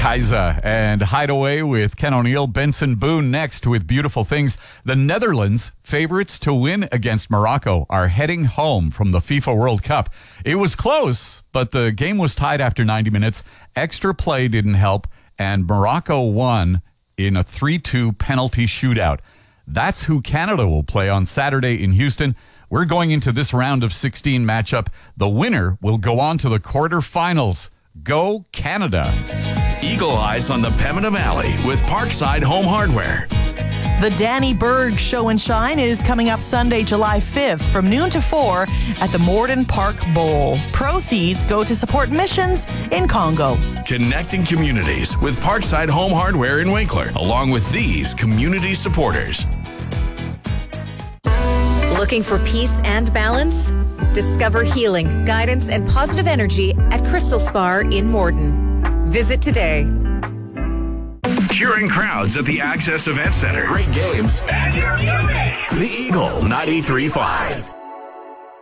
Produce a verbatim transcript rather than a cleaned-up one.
Kaiser and Hideaway with Ken O'Neill. Benson Boone next with Beautiful Things. The Netherlands, favorites to win against Morocco, are heading home from the FIFA World Cup. It was close, but the game was tied after ninety minutes. Extra play didn't help, and Morocco won in a three two penalty shootout. That's who Canada will play on Saturday in Houston. We're going into this round of sixteen matchup. The winner will go on to the quarterfinals. Go Canada. Eagle Eyes on the Pembina Valley with Parkside Home Hardware. The Danny Berg Show and Shine is coming up Sunday, July fifth from noon to four at the Morden Park Bowl. Proceeds go to support missions in Congo. Connecting communities with Parkside Home Hardware in Winkler, along with these community supporters. Looking for peace and balance? Discover healing, guidance, and positive energy at Crystal Spar in Morden. Visit today. Cheering crowds at the Access Event Center. Great games. And your music. The Eagle ninety-three point five.